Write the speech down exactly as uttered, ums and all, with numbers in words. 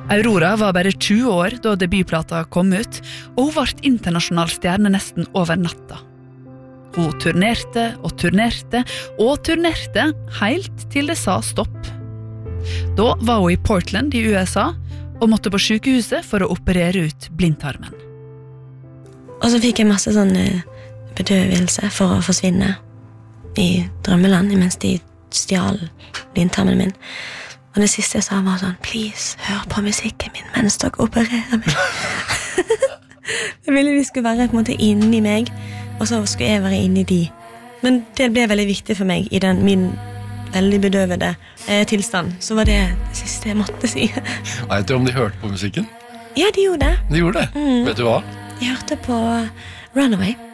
Aurora var bare tjue år da debutplata kom ut, og hun ble internasjonal stjerne nesten over natta. Hun turnerte og turnerte og turnerte helt til det sa stopp. Da var hun i Portland i U S A og måtte på sykehuset for å operere ut blindtarmen. Og så fikk jeg masse sånn bedøvelse for å forsvinne i drømmeland mens de stjal blindtarmen min. Og det siste jeg sa var sånn, please, hør på musikken min mens dere opererer meg. Jeg ville de skulle være på en måte inni meg, og så skulle jeg være inni de. Men det ble veldig viktig for meg i den min veldig bedøvede eh, tilstand. Så var det det siste jeg måtte si. Vet du om de hørte på musikken? Ja, de gjorde det. De gjorde det? Mm. Vet du hva? Jeg hørte på Runaway.